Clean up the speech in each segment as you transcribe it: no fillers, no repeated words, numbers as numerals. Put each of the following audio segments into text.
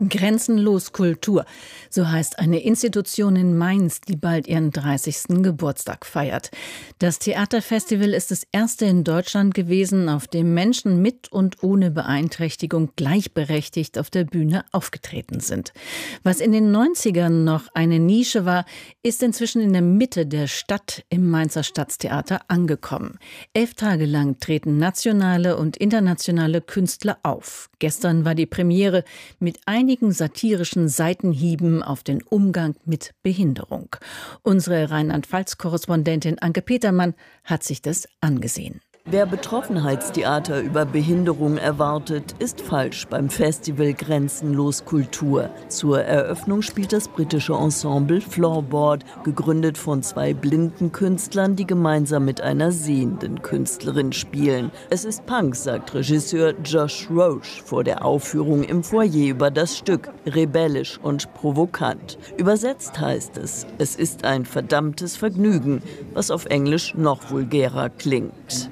Grenzenlos Kultur, so heißt eine Institution in Mainz, die bald ihren 30. Geburtstag feiert. Das Theaterfestival ist das erste in Deutschland gewesen, auf dem Menschen mit und ohne Beeinträchtigung gleichberechtigt auf der Bühne aufgetreten sind. Was in den 90ern noch eine Nische war, ist inzwischen in der Mitte der Stadt im Mainzer Staatstheater angekommen. 11 Tage lang treten nationale und internationale Künstler auf. Gestern war die Premiere mit einigen satirischen Seitenhieben auf den Umgang mit Behinderung. Unsere Rheinland-Pfalz-Korrespondentin Anke Petermann hat sich das angesehen. Wer Betroffenheitstheater über Behinderung erwartet, ist falsch beim Festival Grenzenlos Kultur. Zur Eröffnung spielt das britische Ensemble Floorboard, gegründet von 2 blinden Künstlern, die gemeinsam mit einer sehenden Künstlerin spielen. Es ist Punk, sagt Regisseur Josh Roche vor der Aufführung im Foyer über das Stück. Rebellisch und provokant. Übersetzt heißt es, es ist ein verdammtes Vergnügen, was auf Englisch noch vulgärer klingt.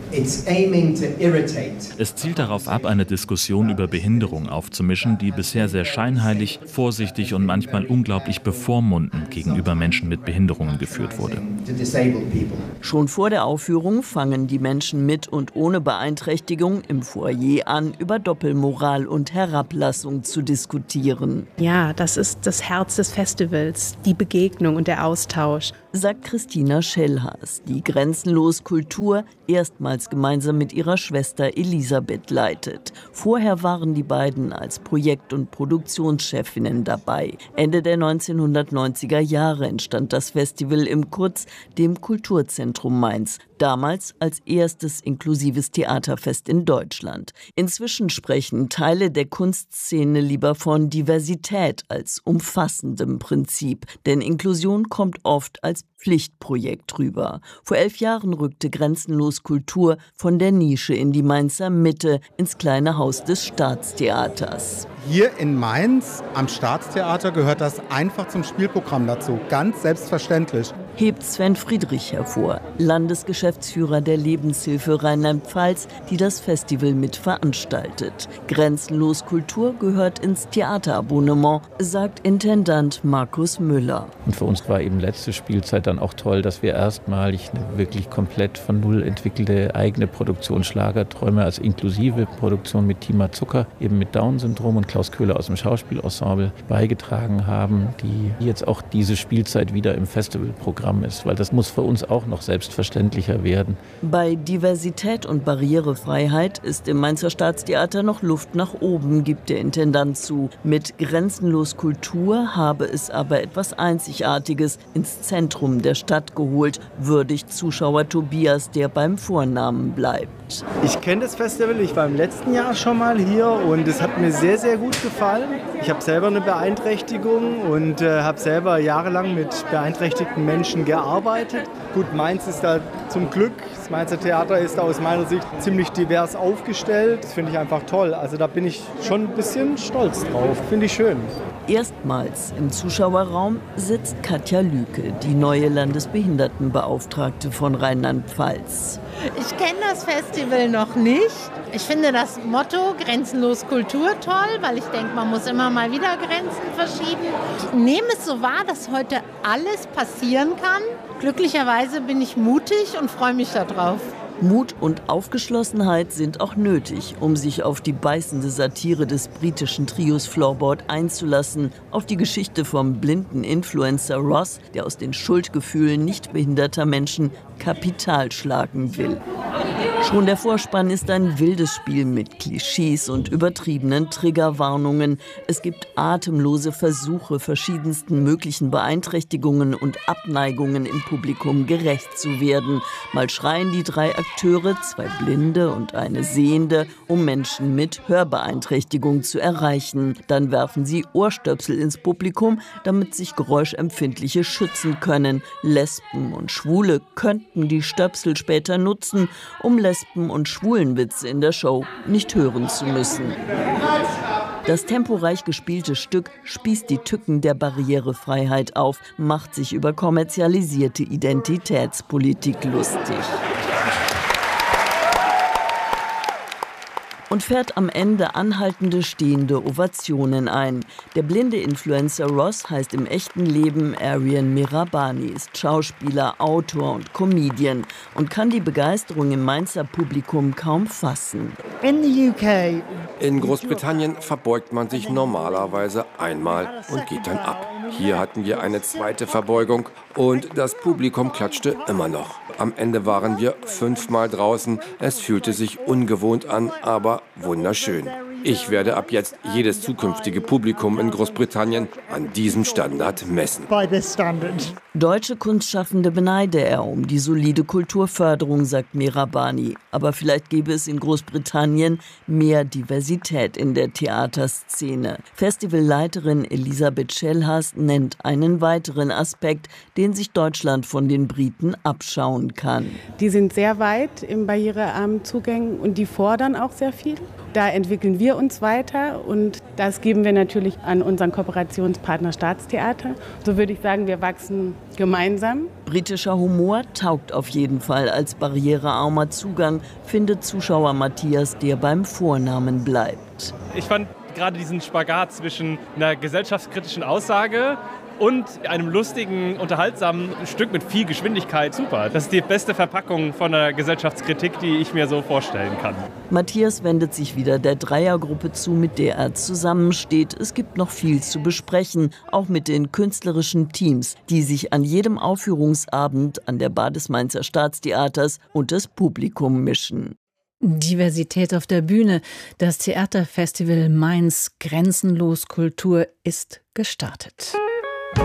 Es zielt darauf ab, eine Diskussion über Behinderung aufzumischen, die bisher sehr scheinheilig, vorsichtig und manchmal unglaublich bevormundend gegenüber Menschen mit Behinderungen geführt wurde. Schon vor der Aufführung fangen die Menschen mit und ohne Beeinträchtigung im Foyer an, über Doppelmoral und Herablassung zu diskutieren. Ja, das ist das Herz des Festivals, die Begegnung und der Austausch, sagt Christina Schellhaas, die Grenzenlos Kultur erstmals gemeinsam mit ihrer Schwester Elisabeth leitet. Vorher waren die beiden als Projekt- und Produktionschefinnen dabei. Ende der 1990er Jahre entstand das Festival im KUTZ, dem Kulturzentrum Mainz, damals als erstes inklusives Theaterfest in Deutschland. Inzwischen sprechen Teile der Kunstszene lieber von Diversität als umfassendem Prinzip, denn Inklusion kommt oft als Pflichtprojekt rüber. Vor 11 Jahren rückte Grenzenlos Kultur von der Nische in die Mainzer Mitte, ins kleine Haus des Staatstheaters. Hier in Mainz am Staatstheater gehört das einfach zum Spielprogramm dazu, ganz selbstverständlich. Hebt Sven Friedrich hervor, Landesgeschäftsführer der Lebenshilfe Rheinland-Pfalz, die das Festival mit veranstaltet. Grenzenlos Kultur gehört ins Theaterabonnement, sagt Intendant Markus Müller. Und für uns war eben letzte Spielzeit dann auch toll, dass wir erstmalig eine wirklich komplett von Null entwickelte eigene Produktion Schlagerträume als inklusive Produktion mit Tima Zucker, eben mit Down-Syndrom und Klaus Köhler aus dem Schauspielensemble beigetragen haben, die jetzt auch diese Spielzeit wieder im Festivalprogramm ist, weil das muss für uns auch noch selbstverständlicher werden. Bei Diversität und Barrierefreiheit ist im Mainzer Staatstheater noch Luft nach oben, gibt der Intendant zu. Mit Grenzenlos Kultur habe es aber etwas Einzigartiges ins Zentrum der Stadt geholt, würdigt Zuschauer Tobias, der beim Vornamen bleibt. Ich kenne das Festival, ich war im letzten Jahr schon mal hier und es hat mir sehr, sehr gut gefallen. Ich habe selber eine Beeinträchtigung und habe selber jahrelang mit beeinträchtigten Menschen gearbeitet. Gut, Mainz ist da zum Glück, das Mainzer Theater ist da aus meiner Sicht ziemlich divers aufgestellt. Das finde ich einfach toll. Also da bin ich schon ein bisschen stolz drauf. Finde ich schön. Erstmals im Zuschauerraum sitzt Katja Lüke, die neue Landesbehindertenbeauftragte von Rheinland-Pfalz. Ich kenne das Festival noch nicht. Ich finde das Motto Grenzenlos Kultur toll, weil ich denke, man muss immer mal wieder Grenzen verschieben. Ich nehme es so wahr, dass heute alles passieren kann. Glücklicherweise bin ich mutig und freue mich darauf. Mut und Aufgeschlossenheit sind auch nötig, um sich auf die beißende Satire des britischen Trios Floorboard einzulassen, auf die Geschichte vom blinden Influencer Ross, der aus den Schuldgefühlen nicht behinderter Menschen Kapital schlagen will. Schon der Vorspann ist ein wildes Spiel mit Klischees und übertriebenen Triggerwarnungen. Es gibt atemlose Versuche, verschiedensten möglichen Beeinträchtigungen und Abneigungen im Publikum gerecht zu werden. Mal schreien die 3 Akteure, 2 Blinde und eine Sehende, um Menschen mit Hörbeeinträchtigung zu erreichen. Dann werfen sie Ohrstöpsel ins Publikum, damit sich Geräuschempfindliche schützen können. Lesben und Schwule könnten die Stöpsel später nutzen, um Lesben- und Schwulenwitze in der Show nicht hören zu müssen. Das temporeich gespielte Stück spießt die Tücken der Barrierefreiheit auf, macht sich über kommerzialisierte Identitätspolitik lustig. und fährt am Ende anhaltende stehende Ovationen ein. Der blinde Influencer Ross heißt im echten Leben Arian Mirabani, ist Schauspieler, Autor und Comedian und kann die Begeisterung im Mainzer Publikum kaum fassen. In Großbritannien verbeugt man sich normalerweise einmal und geht dann ab. Hier hatten wir eine zweite Verbeugung und das Publikum klatschte immer noch. Am Ende waren wir 5-mal draußen. Es fühlte sich ungewohnt an, aber wunderschön. Ich werde ab jetzt jedes zukünftige Publikum in Großbritannien an diesem Standard messen. Deutsche Kunstschaffende beneide er um die solide Kulturförderung, sagt Mirabani. Aber vielleicht gäbe es in Großbritannien mehr Diversität in der Theaterszene. Festivalleiterin Elisabeth Schellhas nennt einen weiteren Aspekt, den sich Deutschland von den Briten abschauen kann. Die sind sehr weit im barrierearmen Zugängen und die fordern auch sehr viel. Da entwickeln wir uns weiter und das geben wir natürlich an unseren Kooperationspartner Staatstheater. So würde ich sagen, wir wachsen gemeinsam. Britischer Humor taugt auf jeden Fall als barrierearmer Zugang, findet Zuschauer Matthias, der beim Vornamen bleibt. Ich fand gerade diesen Spagat zwischen einer gesellschaftskritischen Aussage und einem lustigen, unterhaltsamen Stück mit viel Geschwindigkeit super. Das ist die beste Verpackung von einer Gesellschaftskritik, die ich mir so vorstellen kann. Matthias wendet sich wieder der Dreiergruppe zu, mit der er zusammensteht. Es gibt noch viel zu besprechen, auch mit den künstlerischen Teams, die sich an jedem Aufführungsabend an der Bar des Mainzer Staatstheaters und das Publikum mischen. Diversität auf der Bühne. Das Theaterfestival Mainz Grenzenlos Kultur ist gestartet.